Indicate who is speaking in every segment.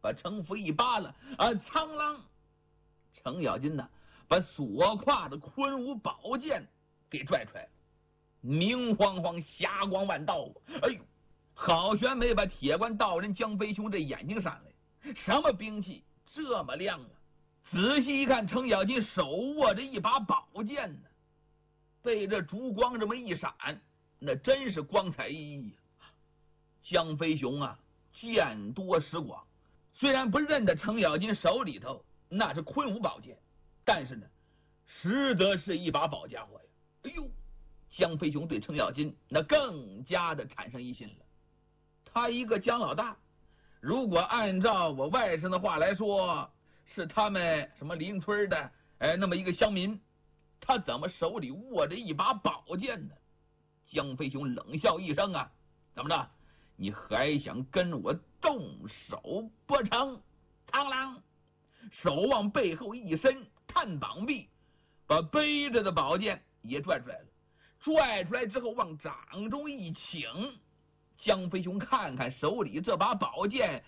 Speaker 1: 把城府一扒拉，苍啷，程咬金呐，把所挎的昆武宝剑给拽出来了，明晃晃，霞光万道。哎呦，好悬没把铁关道人江飞雄这眼睛闪来，什么兵器这么亮啊？仔细一看，程咬金手握着一把宝剑呢，被这烛光这么一闪，那真是光彩熠熠呀。江飞雄啊，见多识广，虽然不认得程咬金手里头那是昆武宝剑，但是呢，实则是一把宝家伙呀。哎呦，江飞雄对程咬金那更加的产生疑心了。他一个江老大，如果按照我外甥的话来说，是他们什么邻村的那么一个乡民，他怎么手里握着一把宝剑呢？江飞雄冷笑一声啊，怎么着？你还想跟我动手不成？苍啷，手往背后一伸，探膀臂，把背着的宝剑也拽出来了。拽出来之后往掌中一请，江飞雄看看手里这把宝剑，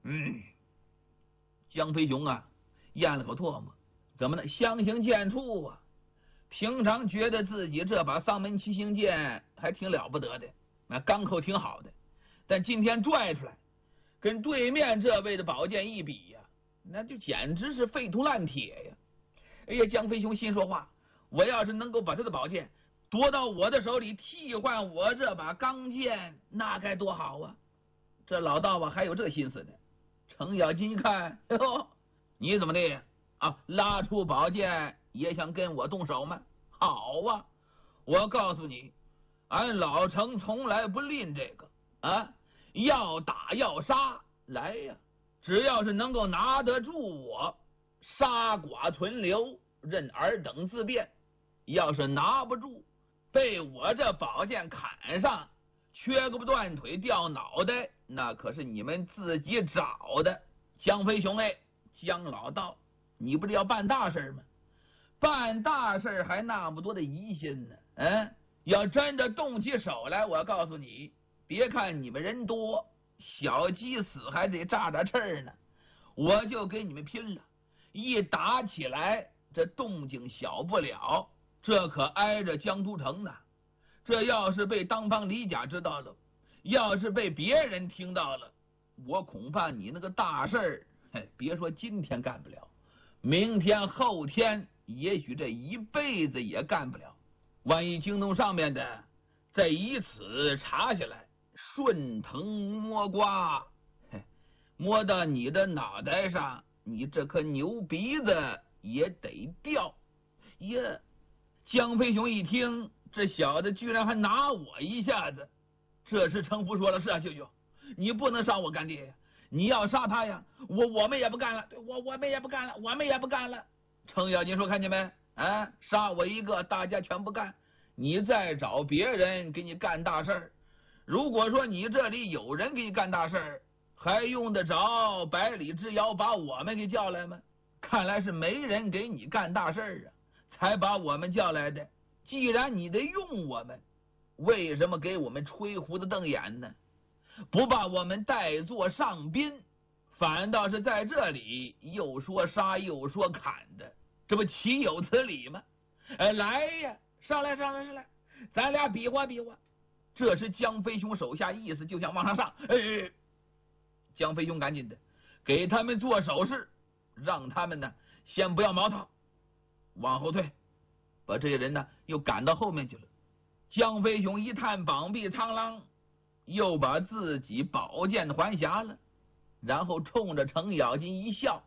Speaker 1: 江飞雄啊咽了口唾沫，怎么呢？相形见绌啊！平常觉得自己这把丧门七星剑还挺了不得的，那钢口挺好的，但今天拽出来，跟对面这位的宝剑一比呀，那就简直是废土烂铁呀！哎呀，江飞雄心说话，我要是能够把他的宝剑夺到我的手里，替换我这把钢剑，那该多好啊！这老道啊，还有这心思呢。程咬金一看，哟，你怎么的啊？拉出宝剑也想跟我动手吗？好啊，我告诉你，俺老程从来不吝这个啊，要打要杀，来呀！只要是能够拿得住我，杀寡存留，任尔等自便。要是拿不住，被我这宝剑砍上，缺个断腿掉脑袋，那可是你们自己找的。江飞雄哎，江老道，你不是要办大事吗？办大事还那么多的疑心呢，要真的动起手来，我告诉你，别看你们人多，小鸡死还得炸炸翅儿呢，我就跟你们拼了！一打起来，这动静小不了，这可挨着江都城呢。这要是被当方李甲知道了，要是被别人听到了，我恐怕你那个大事儿，别说今天干不了，明天后天也许这一辈子也干不了。万一京东上面的再以此查下来，顺藤摸瓜，摸到你的脑袋上，你这颗牛鼻子也得掉呀！江飞雄一听，这小子居然还拿我一下子，这时程福说了：“是啊，舅舅，你不能杀我干爹呀！你要杀他呀，我们也不干了，我们也不干了，我们也不干了。”程咬金说：“看见没？杀我一个，大家全不干，你再找别人给你干大事儿。如果说你这里有人给你干大事儿，还用得着百里之遥把我们给叫来吗？看来是没人给你干大事儿啊，才把我们叫来的。既然你得用我们，为什么给我们吹胡子瞪眼呢？不把我们带做上宾，反倒是在这里又说杀又说砍的，这不岂有此理吗？来呀，上来，咱俩比划比划。这时江飞雄手下意思就想往上上，江飞雄赶紧的给他们做手势，让他们呢先不要毛套，往后退，把这些人呢又赶到后面去了。江飞雄一探膀臂，苍啷，又把自己宝剑还匣了，然后冲着程咬金一笑，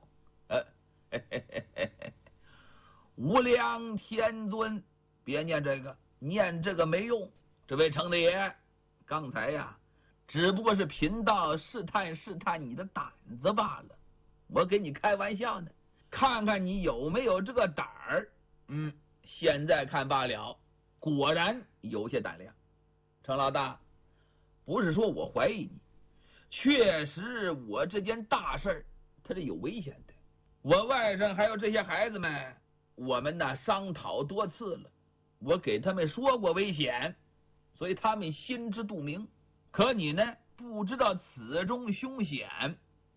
Speaker 1: 无量天尊，别念这个，念这个没用。这位程大爷，刚才呀，只不过是贫道试探你的胆子罢了，我给你开玩笑呢，看看你有没有这个胆儿。现在看罢了，果然有些胆量。程老大，不是说我怀疑你，确实我这件大事它是有危险的。我外甥还有这些孩子们，我们呢商讨多次了，我给他们说过危险，所以他们心知肚明。可你呢，不知道此中凶险，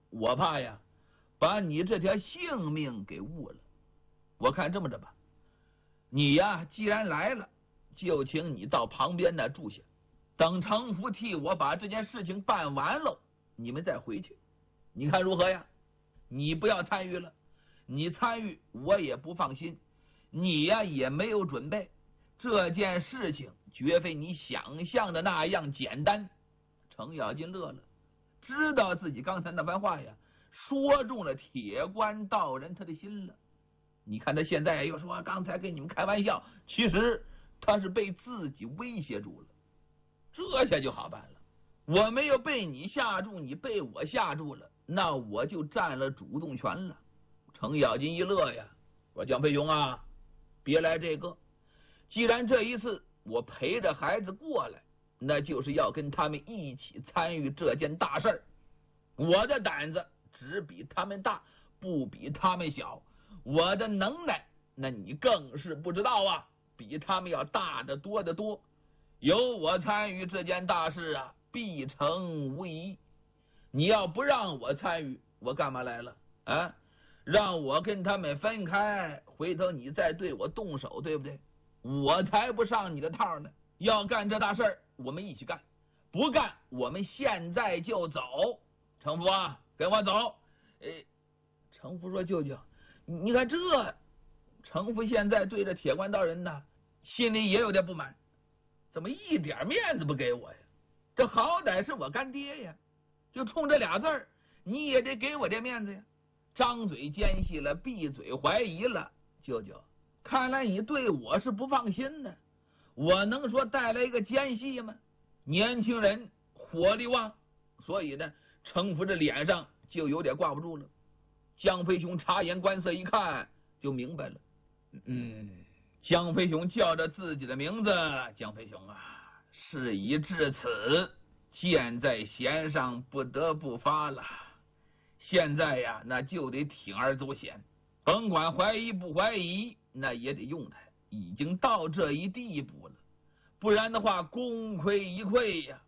Speaker 1: 我怕呀，把你这条性命给误了。我看这么着吧，你呀，既然来了，就请你到旁边那住下，等程福替我把这件事情办完喽，你们再回去。你看如何呀？你不要参与了，你参与我也不放心，你呀也没有准备，这件事情绝非你想象的那样简单。程咬金乐了，知道自己刚才那番话呀，说中了铁关道人他的心了。你看他现在又说刚才跟你们开玩笑，其实他是被自己威胁住了，这下就好办了。我没有被你吓住，你被我吓住了，那我就占了主动权了。程咬金一乐呀，说江飞兄啊，别来这个，既然这一次我陪着孩子过来，那就是要跟他们一起参与这件大事儿。我的胆子只比他们大，不比他们小，我的能耐那你更是不知道啊，比他们要大得多得多。有我参与这件大事啊，必成无疑。你要不让我参与，我干嘛来了啊？让我跟他们分开，回头你再对我动手，对不对？我才不上你的套呢。要干这大事儿，我们一起干；不干，我们现在就走。程福啊，跟我走。程福说：“舅舅，你看这。”程福现在对着铁关道人呢，心里也有点不满，怎么一点面子不给我呀？这好歹是我干爹呀，就冲这俩字儿，你也得给我点面子呀。张嘴奸细了，闭嘴怀疑了。舅舅，看来你对我是不放心呢。我能说带来一个奸细吗？年轻人火力旺，所以呢，程福这脸上就有点挂不住了。江飞雄察言观色一看，就明白了。江飞雄叫着自己的名字，江飞雄啊，事已至此，箭在弦上，不得不发了。现在呀，那就得铤而走险，甭管怀疑不怀疑，那也得用它。已经到这一地步了，不然的话，功亏一篑呀。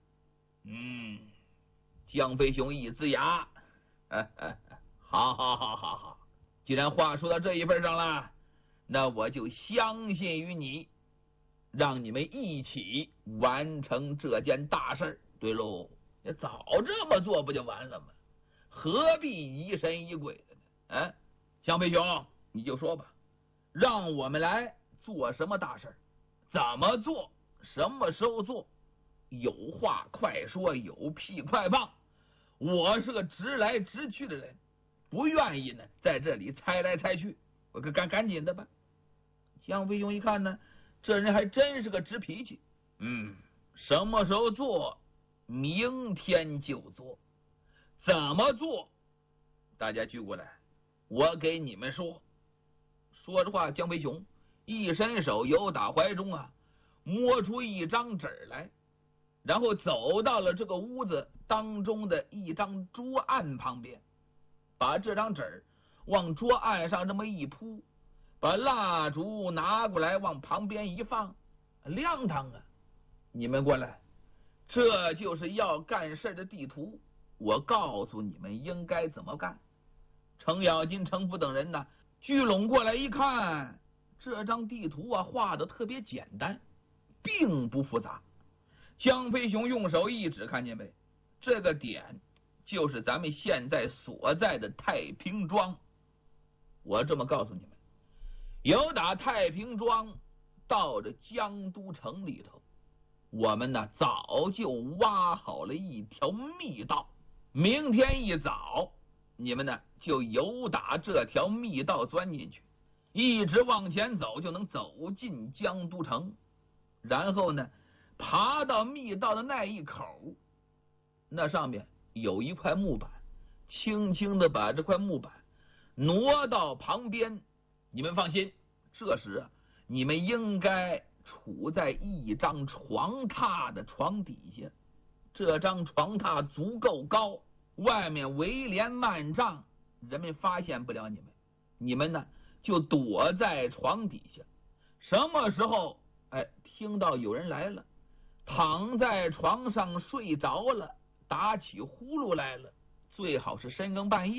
Speaker 1: 江飞雄一呲牙，好，既然话说到这一份上了，那我就相信于你，让你们一起完成这件大事。对喽，早这么做不就完了吗？何必疑神疑鬼的呢？江飞雄，你就说吧，让我们来做什么大事，怎么做，什么时候做，有话快说，有屁快放。我是个直来直去的人，不愿意呢在这里猜来猜去，我赶紧的吧。江飞雄一看呢，这人还真是个直脾气。什么时候做，明天就做。怎么做？大家聚过来，我给你们说。说着话，江飞雄一伸手由打怀中啊摸出一张纸来，然后走到了这个屋子当中的一张桌案旁边，把这张纸往桌案上这么一铺，把蜡烛拿过来往旁边一放，亮堂啊！你们过来，这就是要干事的地图，我告诉你们应该怎么干。程咬金、程福等人呢，聚拢过来一看，这张地图啊画的特别简单，并不复杂。江飞雄用手一指，看见没？这个点就是咱们现在所在的太平庄。我这么告诉你们，由打太平庄到这江都城里头，我们呢早就挖好了一条密道，明天一早你们呢就由打这条密道钻进去，一直往前走就能走进江都城，然后呢爬到密道的那一口，那上面有一块木板，轻轻的把这块木板挪到旁边。你们放心，这时啊你们应该处在一张床榻的床底下，这张床榻足够高，外面围帘幔帐，人们发现不了你们，你们呢就躲在床底下。什么时候听到有人来了，躺在床上睡着了，打起呼噜来了， 最好是深更半夜。